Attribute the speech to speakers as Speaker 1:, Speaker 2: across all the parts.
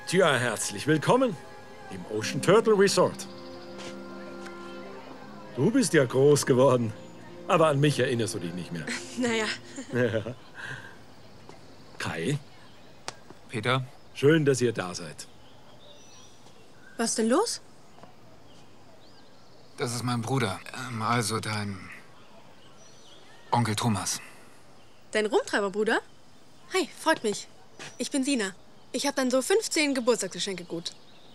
Speaker 1: Tja, herzlich willkommen im Ocean Turtle Resort. Du bist ja groß geworden, aber an mich erinnerst du dich nicht mehr.
Speaker 2: Naja.
Speaker 1: Ja. Kai?
Speaker 3: Peter?
Speaker 1: Schön, dass ihr da seid.
Speaker 2: Was ist denn los?
Speaker 3: Das ist mein Bruder. Also dein Onkel Thomas.
Speaker 2: Dein Rumtreiberbruder? Hi, freut mich. Ich bin Sina. Ich habe dann so 15 Geburtstagsgeschenke gut.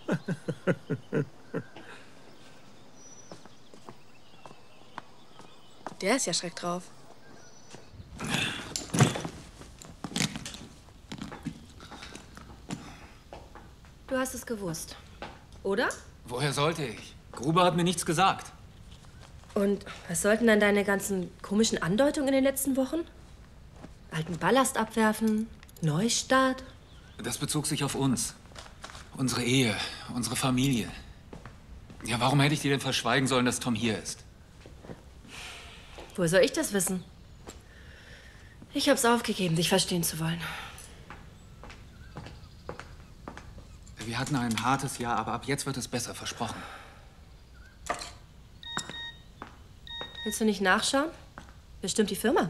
Speaker 2: Der ist ja schreck drauf.
Speaker 4: Du hast es gewusst, oder?
Speaker 3: Woher sollte ich? Gruber hat mir nichts gesagt.
Speaker 4: Und was sollten dann deine ganzen komischen Andeutungen in den letzten Wochen? Alten Ballast abwerfen, Neustart?
Speaker 3: Das bezog sich auf uns. Unsere Ehe, unsere Familie. Ja, warum hätte ich dir denn verschweigen sollen, dass Tom hier ist?
Speaker 4: Woher soll ich das wissen? Ich hab's aufgegeben, dich verstehen zu wollen.
Speaker 3: Wir hatten ein hartes Jahr, aber ab jetzt wird es besser, versprochen.
Speaker 4: Willst du nicht nachschauen? Bestimmt die Firma.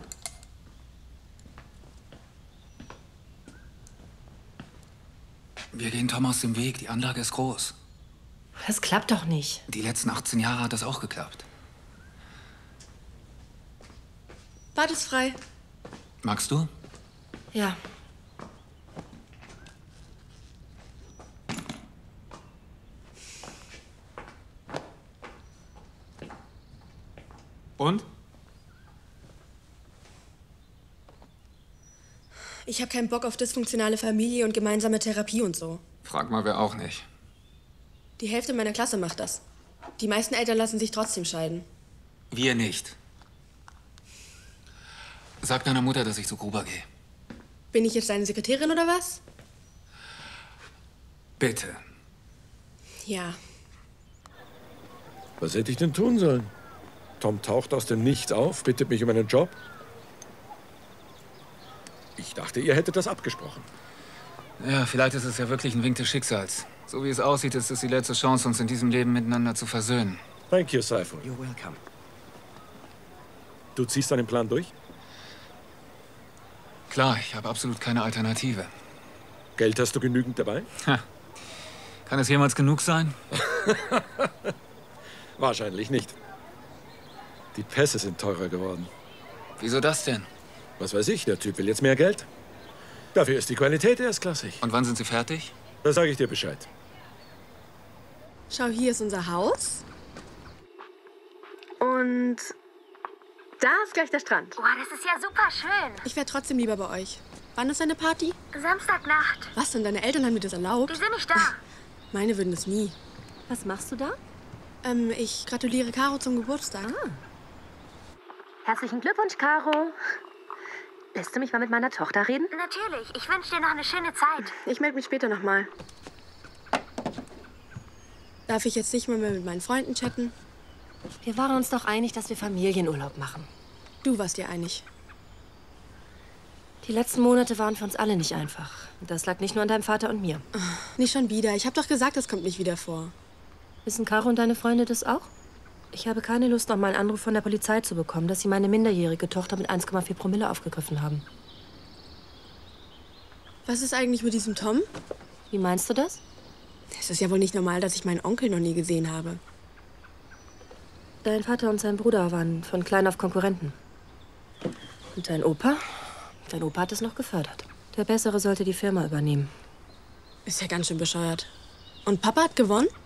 Speaker 3: Wir gehen Tom aus dem Weg. Die Anlage ist groß.
Speaker 4: Das klappt doch nicht.
Speaker 3: Die letzten 18 Jahre hat das auch geklappt.
Speaker 2: Bad ist frei.
Speaker 3: Magst du?
Speaker 4: Ja.
Speaker 3: Und?
Speaker 2: Ich habe keinen Bock auf dysfunktionale Familie und gemeinsame Therapie und so.
Speaker 3: Frag mal, wer auch nicht.
Speaker 2: Die Hälfte meiner Klasse macht das. Die meisten Eltern lassen sich trotzdem scheiden.
Speaker 3: Wir nicht. Sag deiner Mutter, dass ich zu Gruber gehe.
Speaker 2: Bin ich jetzt deine Sekretärin oder was?
Speaker 3: Bitte.
Speaker 2: Ja.
Speaker 1: Was hätte ich denn tun sollen? Tom taucht aus dem Nichts auf, bittet mich um einen Job. Ich dachte, ihr hättet das abgesprochen.
Speaker 3: Ja, vielleicht ist es ja wirklich ein Wink des Schicksals. So wie es aussieht, ist es die letzte Chance, uns in diesem Leben miteinander zu versöhnen.
Speaker 1: Thank you, Saifu.
Speaker 5: You're welcome.
Speaker 1: Du ziehst deinen Plan durch?
Speaker 3: Klar, ich habe absolut keine Alternative.
Speaker 1: Geld hast du genügend dabei?
Speaker 3: Ha. Kann es jemals genug sein?
Speaker 1: Wahrscheinlich nicht. Die Pässe sind teurer geworden.
Speaker 3: Wieso das denn?
Speaker 1: Was weiß ich, der Typ will jetzt mehr Geld. Dafür ist die Qualität erstklassig.
Speaker 3: Und wann sind Sie fertig?
Speaker 1: Da sage ich dir Bescheid.
Speaker 2: Schau, hier ist unser Haus. Und da ist gleich der Strand.
Speaker 6: Boah, das ist ja super schön.
Speaker 2: Ich wäre trotzdem lieber bei euch. Wann ist deine Party?
Speaker 6: Samstagnacht.
Speaker 2: Was denn? Deine Eltern haben mir das erlaubt?
Speaker 6: Die sind nicht da.
Speaker 2: Meine würden es nie.
Speaker 4: Was machst du da?
Speaker 2: Ich gratuliere Caro zum Geburtstag.
Speaker 4: Herzlichen Glückwunsch, Caro. Lässt du mich mal mit meiner Tochter reden?
Speaker 6: Natürlich. Ich wünsche dir noch eine schöne Zeit.
Speaker 2: Ich melde mich später nochmal. Darf ich jetzt nicht mal mehr mit meinen Freunden chatten?
Speaker 4: Wir waren uns doch einig, dass wir Familienurlaub machen.
Speaker 2: Du warst dir einig.
Speaker 4: Die letzten Monate waren für uns alle nicht einfach. Das lag nicht nur an deinem Vater und mir.
Speaker 2: Nicht schon wieder. Ich habe doch gesagt, das kommt nicht wieder vor.
Speaker 4: Wissen Caro und deine Freunde das auch? Ich habe keine Lust, noch mal einen Anruf von der Polizei zu bekommen, dass sie meine minderjährige Tochter mit 1,4 Promille aufgegriffen haben.
Speaker 2: Was ist eigentlich mit diesem Tom?
Speaker 4: Wie meinst du das?
Speaker 2: Es ist ja wohl nicht normal, dass ich meinen Onkel noch nie gesehen habe.
Speaker 4: Dein Vater und sein Bruder waren von klein auf Konkurrenten. Und dein Opa? Dein Opa hat es noch gefördert. Der Bessere sollte die Firma übernehmen.
Speaker 2: Ist ja ganz schön bescheuert. Und Papa hat gewonnen?